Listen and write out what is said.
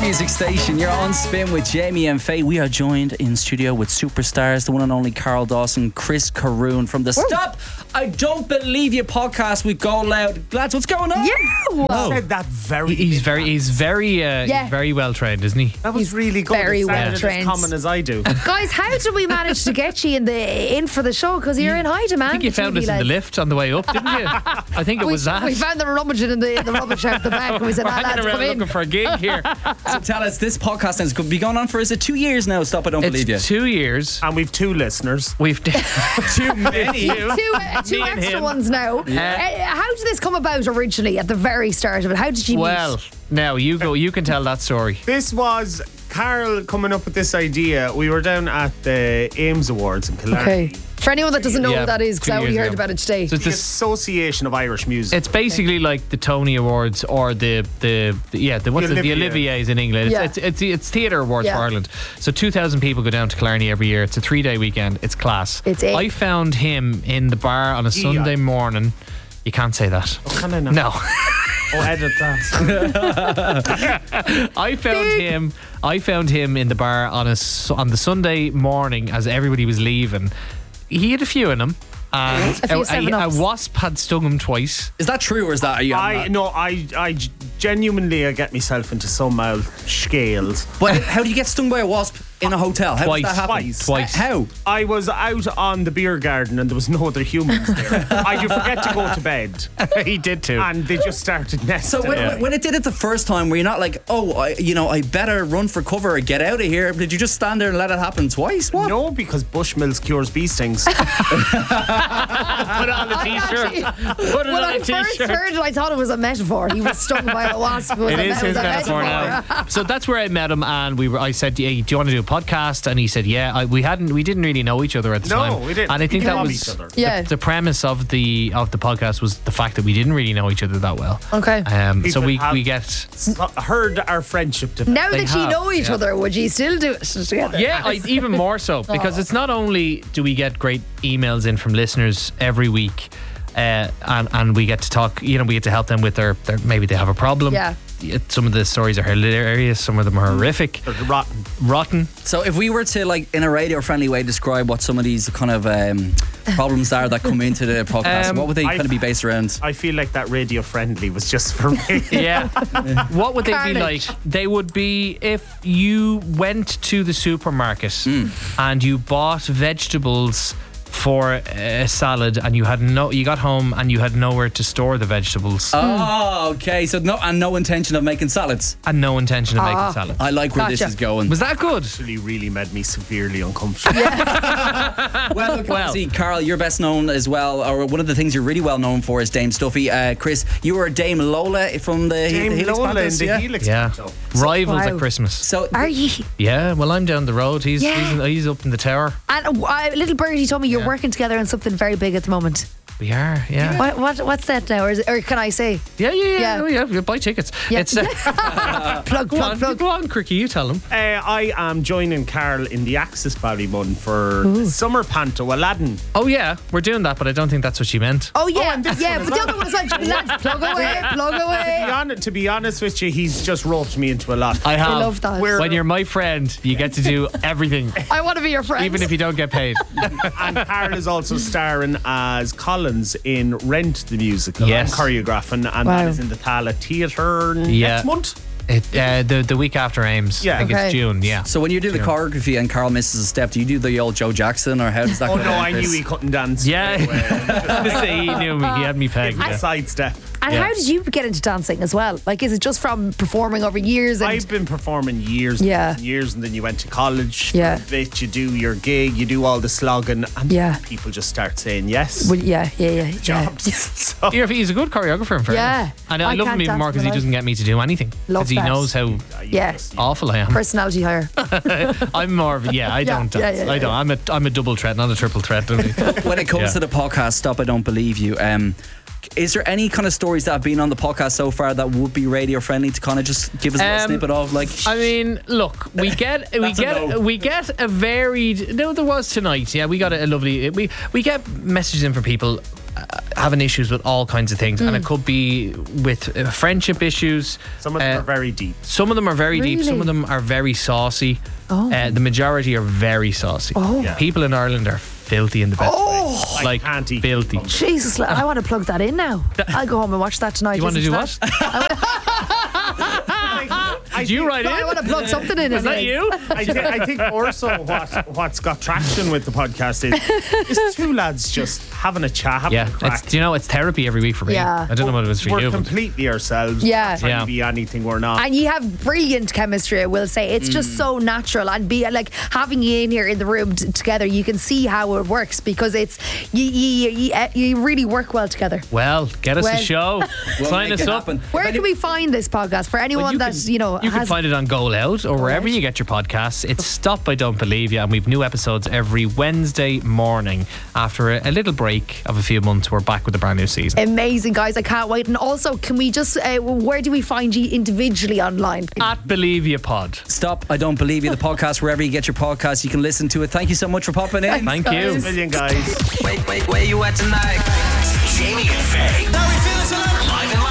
Music Station. You're on Spin with Jamie and Faye. We are joined in studio with superstars, the one and only Carl Dawson, Chris Caroon from the Stop I Don't Believe You podcast with Go Loud. Lads, what's going on? Yeah, said that very. He's very well trained, isn't he? That was really good. Very it well sounded trained. as common as I do. Guys, how did we manage to get you in for the show? Because you're in high demand. I think you found us in the lift on the way up, didn't you? I think it was that. We found them rummaging in the rubbish out the back, and we said, Hanging lads, around come in. looking for a gig here. So tell us, this podcast has been going on for, is it 2 years now? Stop I Don't Believe You. It's 2 years. And we've 2 listeners. We've too many. Two Me and extra him. ones now. How did this come about originally at the very start of it? How did you meet? Well, now you go. You can tell that story. This was Carl coming up with this idea. We were down at the Ames Awards in Killarney. Okay. For anyone that doesn't know Yeah, what that is, because 2 I only years heard ago. about it today. So it's The this. Association of Irish Music. It's basically like the Tony Awards or the Olivier's in England. Yeah. It's theatre awards Yeah. for Ireland. So 2,000 people go down to Killarney every year. It's a 3-day weekend. It's class. I found him in the bar on a Sunday morning. You can't say that. Oh, can I not? No. Oh, edit that. I found him in the bar on the Sunday morning as everybody was leaving. He had a few in him, and A few a 7-Ups. wasp had stung him twice. Is that true, or is that... Are you I genuinely get myself into some scales. But how do you get stung by a wasp in a hotel? How Twice. does that happen? Twice. How? I was out on the beer garden and there was no other humans there. I do forget to go to bed, He did too. and they just started nesting. So when it did it the first time, were you not like, I better run for cover or get out of here? Did you just stand there and let it happen twice? What? No, because Bushmills cures bee stings. Put on a t-shirt. Put it When on I a first t-shirt. heard it, I thought it was a metaphor. He was stung by a wasp. It is his metaphor now. So that's where I met him, and I said, "Hey, do you want to do a podcast?" And he said, "Yeah." We didn't really know each other at the No, time. we didn't. And I think We that love was each other. Yeah. the premise of the podcast was the fact that we didn't really know each other that well. Okay. So People we have- get Heard our friendship develop. Now They that you have, know each yeah. other, would you still do it together? Yeah, even more so, because it's not only do we get great emails in from listeners every week, and we get to talk. We get to help them with their maybe they have a problem. Yeah. Some of the stories are hilarious. Some of them are horrific, They're rotten. rotten. So if we were to, like, in a radio-friendly way, describe what some of these kind of problems are that come into the podcast, what would they kind of be based around? I feel like that radio friendly was just for me. Yeah. What would they be Carnage. like? They would be if you went to the supermarket and you bought vegetables for a salad, and you got home and you had nowhere to store the vegetables, Oh, okay. So no intention of making salads. and no intention of making salad. I like where this Gotcha. is going. Was that good? Actually really made me severely uncomfortable. Well, look, obviously, Carl, you're best known as well, or one of the things you're really well known for is Dame Stuffy. Chris, you were Dame Lola from the Dame Helix Lola in Panthers, the yeah? Helix Yeah. Panto. Rivals Wow. at Christmas. So Are you? Yeah, well, I'm down the road. He's up in the tower. And little birdie told me you're Yeah. working together on something very big at the moment. We are, yeah. What's that now? Or can I say? Yeah. We buy tickets. Yeah. It's Plug. Go on, Cricky, you tell him. I am joining Carl in the Axis Ballymun for Summer Panto Aladdin. Oh yeah, we're doing that, but I don't think that's what she meant. Oh yeah, and this yeah. one But as the other one is like, lads, plug away. To be honest with you, he's just roped me into a lot. I have. I love that. We're- When you're my friend, you get to do everything, I want to be your friend. even if you don't get paid. And Carl is also starring as Collins in Rent the musical. Yes. And choreographing, and Wow. that is in the Tala Theatre Yeah. next month. The week after Ames. Yeah. I think Okay. it's June. Yeah. So when you do the choreography and Carl misses a step, do you do the old Joe Jackson, or how does that Oh go no, down, I Chris? knew he couldn't dance. Yeah. He knew me. He had me pegged. Give me Yeah. a sidestep. And Yeah. how did you get into dancing as well? Like, is it just from performing over years? And I've been performing years Yeah. and years, and then you went to college Yeah. for a bit, you do your gig, you do all the slogging, and Yeah. people just start saying yes. well, yeah. Jobs. So, He's a good choreographer, in fairness. Yeah. And I I love can't him even dance more because he without- doesn't get me to do anything. Love Because he that. knows how Yeah. awful I am. Personality higher. I'm more of I don't dance. yeah, I don't. I'm a double threat, not a triple threat. Don't I? When it comes Yeah. to the podcast, Stop I Don't Believe You, is there any kind of stories that have been on the podcast so far that would be radio friendly to kind of just give us a little snippet of, like? I mean, look, we get a varied. No, there was tonight. Yeah, we got a lovely. We get messages in from people. having issues with all kinds of things, and it could be with friendship issues. Some of them are very deep. Some of them are very deep. Really? Some of them are very saucy. The majority are very saucy. Yeah. People in Ireland are filthy in the best way. I can't eat filthy. cucumbers. Jesus, I want to plug that in now. I'll go home and watch that tonight. You want to Listen do that. I Did you think- write I in? want to plug something in. Is it. that you? I think also what's got traction with the podcast is two lads just having a chat, having Yeah, a crack. it's therapy every week for me. Yeah. I don't know what it was for We're you. but- completely ourselves. Yeah. We're not trying Yeah. to be anything we're not. And you have brilliant chemistry, I will say. It's just so natural. And be like having you in here in the room together, you can see how it works because it's you really work well together. Well, get us Well- a show. We'll Sign make us it up. happen. Where can we find this podcast for anyone that You can has? find it on Go Loud or wherever Right. you get your podcasts. It's Stop I Don't Believe You, and we've new episodes every Wednesday morning. After a little break of a few months, we're back with a brand new season. Amazing, guys! I can't wait. And also, can we just? Where do we find you individually online? At Believe You Pod. Stop, I Don't Believe You, the podcast, wherever you get your podcasts, you can listen to it. Thank you so much for popping in. Thank you. guys. Million guys. Wait, where you at tonight? Jamie and Faye.